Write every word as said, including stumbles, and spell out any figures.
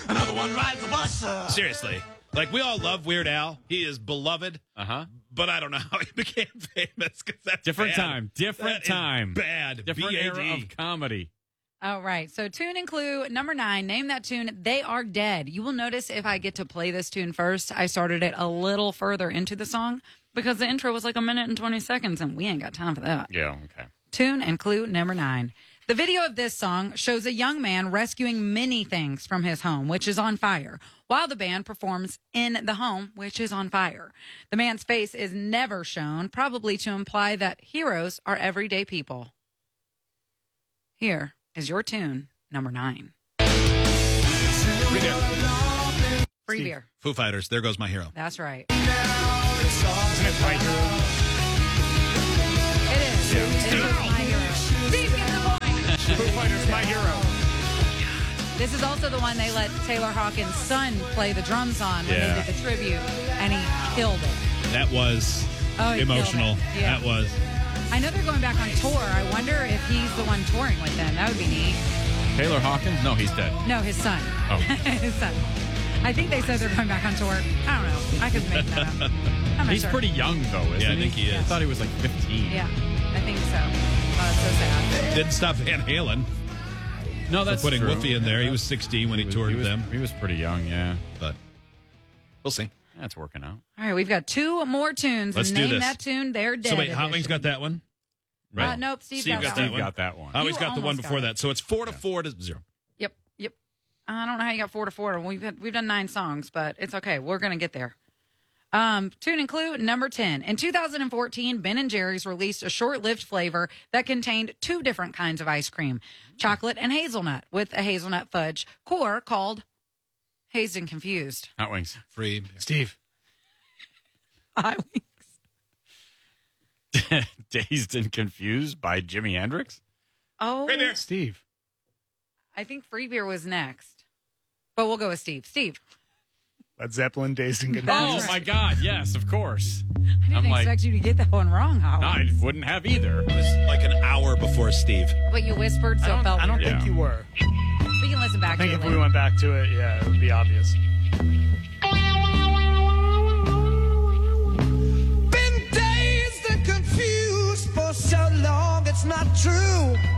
Another one rides the bus. Uh. Seriously. Like, we all love Weird Al. He is beloved. Uh-huh. But I don't know how he became famous. Cause that's Different bad. time. Different That time. Is bad. Different B A D. era of comedy. All right. So tune and clue number nine. Name that tune. They Are Dead. You will notice if I get to play this tune first, I started it a little further into the song because the intro was like a minute and twenty seconds, and we ain't got time for that. Yeah, okay. Tune and clue number nine. The video of this song shows a young man rescuing many things from his home, which is on fire, while the band performs in the home, which is on fire. The man's face is never shown, probably to imply that heroes are everyday people. Here is your tune, number nine. Free beer. Free Steve. beer. Foo Fighters. There goes my hero. That's right. Isn't it My Hero? It is. It is my hero. Steve, get the point. Foo Fighters, My Hero. This is also the one they let Taylor Hawkins' son play the drums on when Yeah. they did the tribute, and he killed it. That was Oh, he killed emotional. it. Yeah. That was. I know they're going back on tour. I wonder if he's the one touring with them. That would be neat. Taylor Hawkins? No, he's dead. No, his son. Oh. His son. I think they said they're going back on tour. I don't know. I could make that up. I'm not He's sure. pretty young, though, isn't Yeah, I he? think he is. I thought he was like fifteen. Yeah, I think so. Oh, it's so sad. Didn't stop Van Halen. No, For that's putting true. Wolfie in there. He was sixteen when he, was- toured he with was, them. He was pretty young, yeah. But we'll see. That's working out. All right, we've got two more tunes. Let's do Name this. that tune. They're dead. So wait, Hot Wings edition. got that one? Uh, nope, Steve, Steve got, got that that Steve one. got that one. Hot Wings You got the one almost before got it. that. So it's four to four to zero. Yep, yep. I don't know how you got four to four. We've had, we've done nine songs, but it's okay. We're gonna get there. Um, tune and clue number ten. In two thousand fourteen, Ben and Jerry's released a short-lived flavor that contained two different kinds of ice cream, chocolate and hazelnut, with a hazelnut fudge core called Hazed and Confused. Hot Wings. Free. Steve. I Dazed and Confused by Jimi Hendrix? oh, Free beer. Steve. I think Free Beer was next, but we'll go with Steve. Steve, Led Zeppelin, Dazed and Oh, Confused. Oh, my God. Yes, of course. I didn't I'm like- expect you to get that one wrong, Howard. No, I wouldn't have either. It was like an hour before Steve. But you whispered, so I it don't, felt I don't weird. think Yeah. you were. We can listen back I think to if it we later. went back to it, yeah, it would be obvious. Been dazed and confused for so long, it's not true.